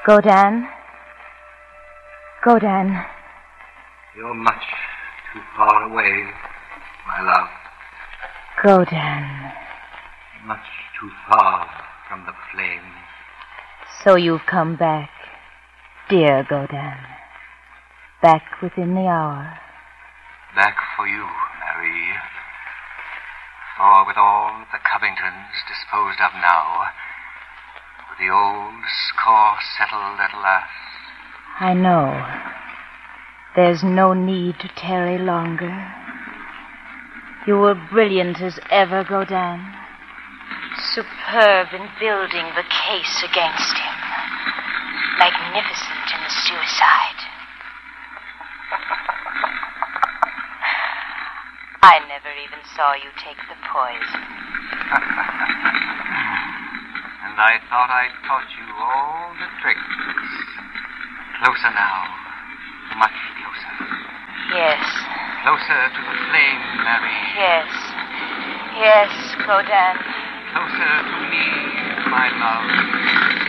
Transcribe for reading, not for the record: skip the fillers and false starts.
Godan? Godan. You're much too far away, my love. Godan. Much too far from the flame. So you've come back, dear Godan. Back within the hour. Back for you, Marie. For with all the Covingtons disposed of now, with the old score settled at last. I know. There's no need to tarry longer. You were brilliant as ever, Godan. Superb in building the case against him. Magnificent in the suicide. I never even saw you take the poison. And I thought I'd taught you all the tricks. Closer now. Much closer. Yes. Closer to the flame, Mary. Yes. Yes, Godan. Closer to me, my love.